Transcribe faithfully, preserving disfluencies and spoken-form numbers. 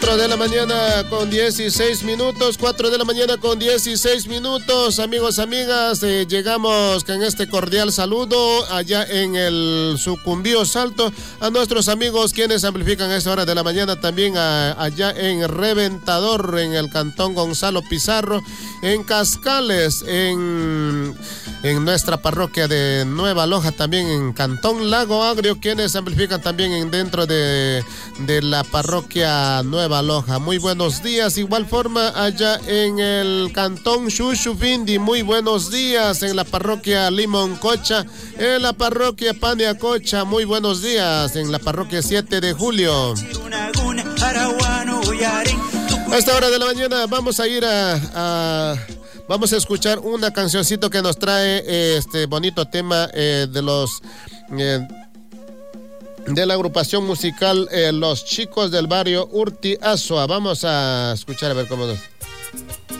cuatro de la mañana con dieciséis minutos, cuatro de la mañana con dieciséis minutos, amigos, amigas, eh, llegamos con este cordial saludo allá en el Sucumbío Salto, a nuestros amigos quienes amplifican a esta hora de la mañana, también a, allá en Reventador, en el Cantón Gonzalo Pizarro, en Cascales, en, en nuestra parroquia de Nueva Loja, también en Cantón Lago Agrio, quienes amplifican también en, dentro de, de la parroquia Nueva Loja. Muy buenos días. Igual forma allá en el Cantón Xuxufindi, muy buenos días. En la parroquia Limoncocha, en la parroquia Paniacocha, muy buenos días. En la parroquia siete de julio. A esta hora de la mañana vamos a ir a, a vamos a escuchar una cancioncito que nos trae este bonito tema eh, de los eh, de la agrupación musical eh, Los Chicos del Barrio Urti Azua. Vamos a escuchar a ver cómo nos...